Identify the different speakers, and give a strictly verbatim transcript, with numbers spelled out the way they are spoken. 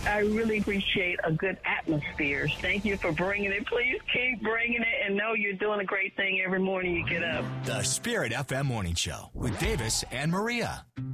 Speaker 1: I really appreciate a good atmosphere. Thank you for bringing it. Please keep bringing it, and know you're doing a great thing every morning you get up.
Speaker 2: The Spirit F M Morning Show with Davis and Maria.